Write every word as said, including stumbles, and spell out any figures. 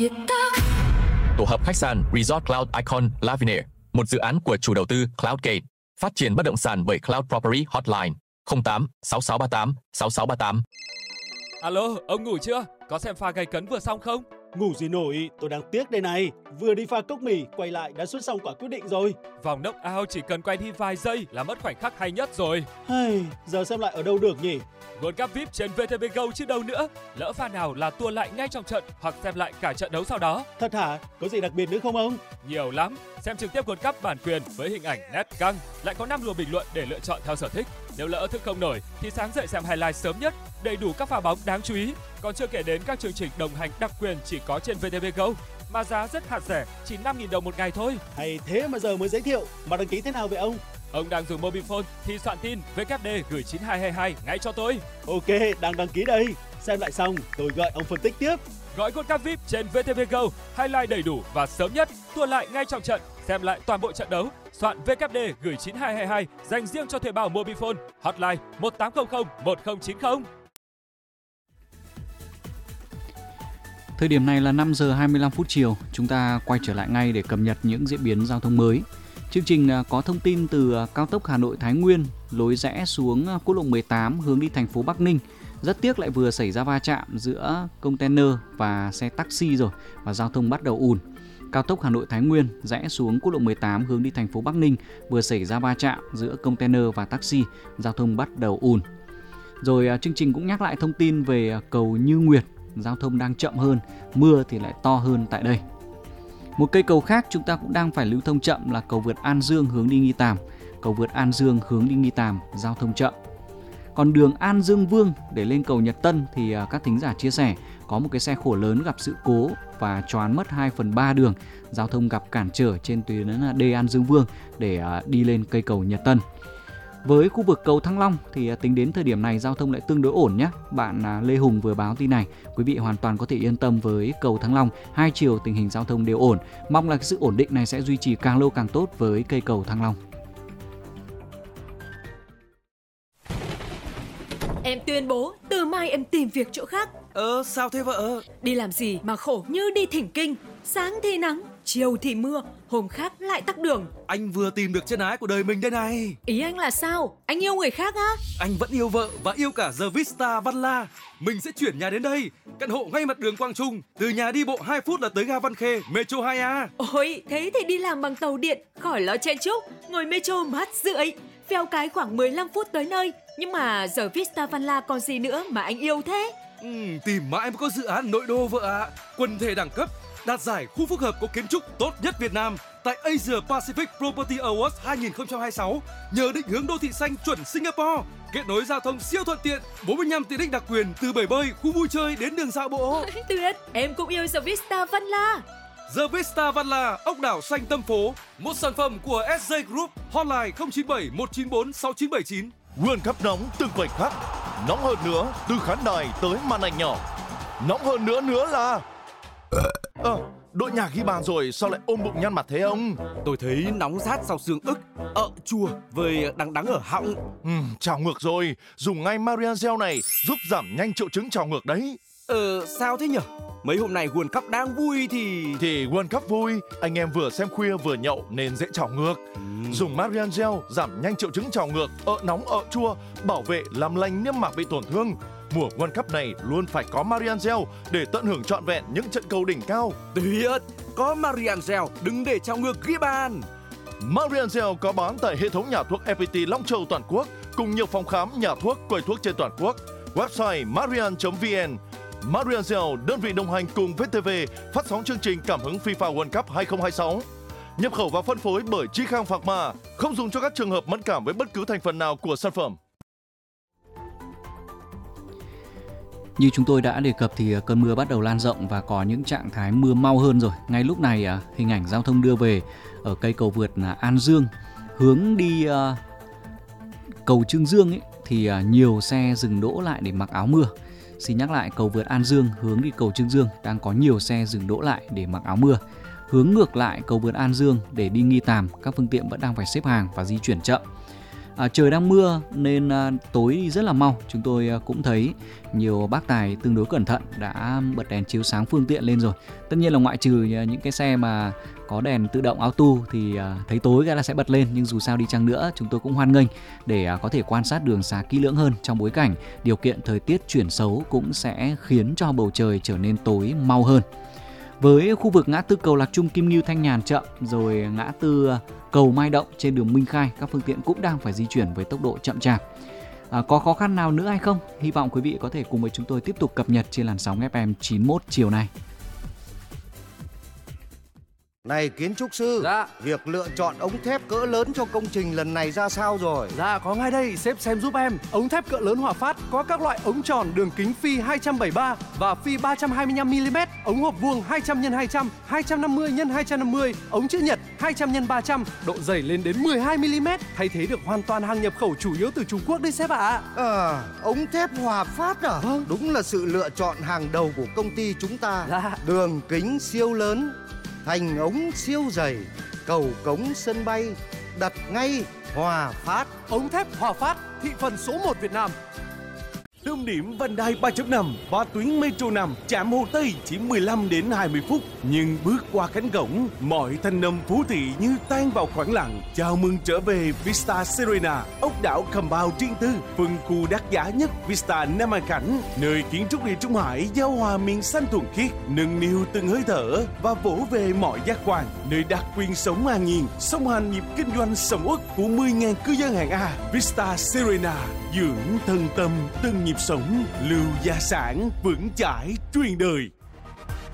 Tổ hợp khách sạn Resort Cloud Icon Lavinia, một dự án của chủ đầu tư Cloudgate, phát triển bất động sản bởi Cloud Property Hotline không tám sáu sáu ba tám sáu sáu ba tám. Alo, ông ngủ chưa? Có xem pha gây cấn vừa xong không? Ngủ gì nổi, tôi đang tiếc đây này. Vừa đi pha cốc mì, quay lại đã xuất xong quả quyết định rồi. Vòng knock-out chỉ cần quay đi vài giây là mất khoảnh khắc hay nhất rồi. Hey, giờ xem lại ở đâu được nhỉ? World Cup vi ai pi trên vê tê vê Go chứ đâu nữa. Lỡ pha nào là tua lại ngay trong trận hoặc xem lại cả trận đấu sau đó. Thật hả? Có gì đặc biệt nữa không ông? Nhiều lắm. Xem trực tiếp World Cup bản quyền với hình ảnh nét căng, lại có năm luồng bình luận để lựa chọn theo sở thích. Nếu lỡ thức không nổi thì sáng dậy xem highlight sớm nhất, đầy đủ các pha bóng đáng chú ý. Còn chưa kể đến các chương trình đồng hành đặc quyền chỉ có trên vê tê vê Go, mà giá rất hạt rẻ, chỉ năm nghìn đồng một ngày thôi. Hay thế mà giờ mới giới thiệu, mà đăng ký thế nào vậy ông? Ông đang dùng Mobifone thì soạn tin vê kép đê gửi chín hai hai hai ngay cho tôi. Ok, đang đăng ký đây. Xem lại xong, tôi gọi ông phân tích tiếp. Gói World Cup vi ai pi trên vê tê vê Go, highlight đầy đủ và sớm nhất, tua lại ngay trong trận, xem lại toàn bộ trận đấu. Soạn vê kép đê gửi chín hai hai hai dành riêng cho thuê bao Mobifone. Hotline một tám không không một không chín không. Thời điểm này là năm giờ hai mươi lăm phút chiều, chúng ta quay trở lại ngay để cập nhật những diễn biến giao thông mới. Chương trình có thông tin từ cao tốc Hà Nội Thái Nguyên, lối rẽ xuống quốc lộ mười tám hướng đi thành phố Bắc Ninh. Rất tiếc lại vừa xảy ra va chạm giữa container và xe taxi rồi và giao thông bắt đầu ùn. Cao tốc Hà Nội Thái Nguyên rẽ xuống quốc lộ mười tám hướng đi thành phố Bắc Ninh vừa xảy ra va chạm giữa container và taxi, giao thông bắt đầu ùn. Rồi chương trình cũng nhắc lại thông tin về cầu Như Nguyệt, giao thông đang chậm hơn, mưa thì lại to hơn tại đây. Một cây cầu khác chúng ta cũng đang phải lưu thông chậm là cầu vượt An Dương hướng đi Nghi Tàm. Cầu vượt An Dương hướng đi Nghi Tàm, giao thông chậm. Còn đường An Dương Vương để lên cầu Nhật Tân thì các thính giả chia sẻ có một cái xe khổ lớn gặp sự cố và choán mất hai phần ba đường. Giao thông gặp cản trở trên tuyến D An Dương Vương để đi lên cây cầu Nhật Tân. Với khu vực cầu Thăng Long thì tính đến thời điểm này giao thông lại tương đối ổn nhé. Bạn Lê Hùng vừa báo tin này, quý vị hoàn toàn có thể yên tâm với cầu Thăng Long, hai chiều tình hình giao thông đều ổn. Mong là cái sự ổn định này sẽ duy trì càng lâu càng tốt với cây cầu Thăng Long. Em tuyên bố từ mai em tìm việc chỗ khác. Ờ sao thế vợ? Đi làm gì mà khổ như đi thỉnh kinh. Sáng thì nắng, chiều thì mưa, hôm khác lại tắc đường. Anh vừa tìm được chân ái của đời mình đây này. Ý anh là sao? Anh yêu người khác á? Anh vẫn yêu vợ và yêu cả The Vista Văn La. Mình sẽ chuyển nhà đến đây. Căn hộ ngay mặt đường Quang Trung. Từ nhà đi bộ hai phút là tới ga Văn Khê, Metro hai A. Ôi, thế thì đi làm bằng tàu điện, khỏi lo chen chúc. Ngồi Metro mát rượi, phèo cái khoảng mười lăm phút tới nơi. Nhưng mà giờ Vista Văn La còn gì nữa mà anh yêu thế? Ừ, tìm mãi mới có dự án nội đô vợ ạ. À. Quần thể đẳng cấp, đạt giải khu phức hợp có kiến trúc tốt nhất Việt Nam tại Asia Pacific Property Awards hai không hai sáu. Nhờ định hướng đô thị xanh chuẩn Singapore, kết nối giao thông siêu thuận tiện, bốn mươi lăm tiện ích đặc quyền từ bể bơi, khu vui chơi đến đường dạo bộ. Tuyệt, em cũng yêu The Vista Văn La. The Vista Văn La, ốc đảo xanh tâm phố, một sản phẩm của ét gi Group. Hotline không chín bảy một chín bốn sáu chín bảy chín. World Cup nóng từng khoảnh khắc, nóng hơn nữa từ khán đài tới màn ảnh nhỏ. Nóng hơn nữa nữa là Ờ, à, đội nhà ghi bàn rồi sao lại ôm bụng nhăn mặt thế ông? Tôi thấy nóng rát sau xương ức, ợ chua với đắng đắng ở họng. Ừ, trào ngược rồi, dùng ngay Marian Gel này giúp giảm nhanh triệu chứng trào ngược đấy. Ờ, sao thế nhỉ? Mấy hôm nay World Cup đang vui thì... Thì World Cup vui, anh em vừa xem khuya vừa nhậu nên dễ trào ngược. uhm. Dùng Marian Gel giảm nhanh triệu chứng trào ngược, ợ nóng ợ chua, bảo vệ làm lành niêm mạc bị tổn thương. Mùa World Cup này luôn phải có Marian Gel để tận hưởng trọn vẹn những trận cầu đỉnh cao. Tuyệt, có Marian Gel đừng để trào ngược ghi bàn. Marian Gel có bán tại hệ thống nhà thuốc ép pê tê Long Châu toàn quốc cùng nhiều phòng khám, nhà thuốc, quầy thuốc trên toàn quốc. Website marian chấm vn. Marian Gel, đơn vị đồng hành cùng vê tê vê phát sóng chương trình cảm hứng FIFA World Cup hai không hai sáu. Nhập khẩu và phân phối bởi Chi Khang Pharma, không dùng cho các trường hợp mẫn cảm với bất cứ thành phần nào của sản phẩm. Như chúng tôi đã đề cập thì cơn mưa bắt đầu lan rộng và có những trạng thái mưa mau hơn rồi. Ngay lúc này hình ảnh giao thông đưa về ở cây cầu vượt An Dương hướng đi uh, cầu Trương Dương ấy, thì uh, nhiều xe dừng đỗ lại để mặc áo mưa. Xin nhắc lại, cầu vượt An Dương hướng đi cầu Trương Dương đang có nhiều xe dừng đỗ lại để mặc áo mưa. Hướng ngược lại cầu vượt An Dương để đi Nghi Tàm, các phương tiện vẫn đang phải xếp hàng và di chuyển chậm. À, trời đang mưa nên à, tối đi rất là mau. Chúng tôi à, cũng thấy nhiều bác tài tương đối cẩn thận đã bật đèn chiếu sáng phương tiện lên rồi. Tất nhiên là ngoại trừ những cái xe mà có đèn tự động auto thì à, thấy tối cái là sẽ bật lên. Nhưng dù sao đi chăng nữa, chúng tôi cũng hoan nghênh để à, có thể quan sát đường xá kỹ lưỡng hơn trong bối cảnh điều kiện thời tiết chuyển xấu cũng sẽ khiến cho bầu trời trở nên tối mau hơn. Với khu vực ngã tư cầu Lạc Trung, Kim Ngưu, Thanh Nhàn chậm, rồi ngã tư cầu Mai Động trên đường Minh Khai, các phương tiện cũng đang phải di chuyển với tốc độ chậm chạp. À, có khó khăn nào nữa hay không? Hy vọng quý vị có thể cùng với chúng tôi tiếp tục cập nhật trên làn sóng ép em chín mốt chiều nay. Này kiến trúc sư, dạ. Việc lựa chọn ống thép cỡ lớn cho công trình lần này ra sao rồi? Dạ có ngay đây, sếp xem giúp em. Ống thép cỡ lớn Hòa Phát có các loại ống tròn đường kính phi hai trăm bảy mươi ba và phi ba trăm hai mươi lăm mi-li-mét, ống hộp vuông hai trăm nhân hai trăm, hai trăm năm mươi nhân hai trăm năm mươi, ống chữ nhật hai trăm nhân ba trăm, độ dày lên đến mười hai mi-li-mét, thay thế được hoàn toàn hàng nhập khẩu chủ yếu từ Trung Quốc đấy sếp ạ. À. à, ống thép Hòa Phát à? Vâng. Đúng là sự lựa chọn hàng đầu của công ty chúng ta. Dạ. Đường kính siêu lớn, thành ống siêu dày, cầu cống sân bay, đặt ngay Hòa Phát. Ống thép Hòa Phát, thị phần số một Việt Nam. Tâm điểm vành đai ba chấm năm và tuyến Metro năm trạm Hồ Tây chỉ mười lăm đến hai mươi phút, nhưng bước qua cánh cổng, mọi thanh âm phố thị như tan vào khoảng lặng. Chào mừng trở về Vista Serena, ốc đảo Compound riêng tư, phân khu đắt giá nhất Vista Nam An Khánh, nơi kiến trúc địa Trung Hải giao hòa miền xanh thuần khiết, nâng niu từng hơi thở và vỗ về mọi giác quan, nơi đặc quyền sống an nhiên, song hành nhịp kinh doanh sầm uất của mười nghìn cư dân hạng A. Vista Serena, dưỡng thân tâm từng nhịp sống, lưu gia sản vững chãi truyền đời.